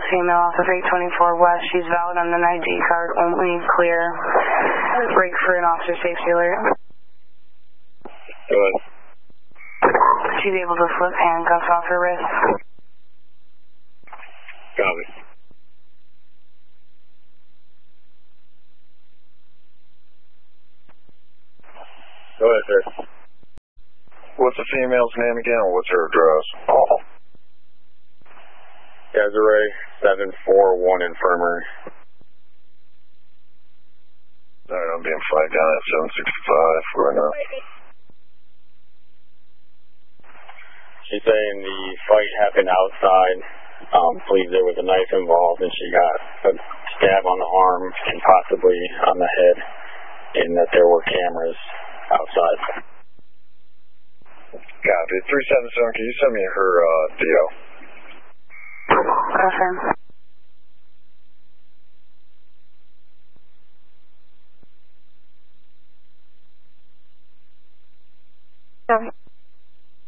female off of 824 West. She's valid on an ID card, only clear. Break for an officer safety alert. Go ahead. She's able to slip handcuffs off her wrist. Copy. Go ahead, sir. What's the female's name again, or what's her address? Desiree, 741 Infirmary. Alright, I'm being flagged down at 765 right now. She's saying the fight happened outside. Believes there was a knife involved, and she got a stab on the arm and possibly on the head, and that there were cameras outside. Copy. 377, can you send me her DO? Confirm. Copy.